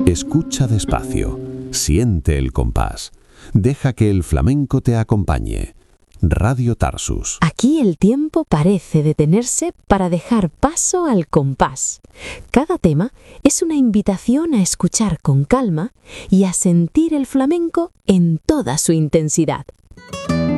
Escucha despacio, siente el compás, deja que el flamenco te acompañe. Radio Tarsus. Aquí el tiempo parece detenerse para dejar paso al compás. Cada tema es una invitación a escuchar con calma y a sentir el flamenco en toda su intensidad.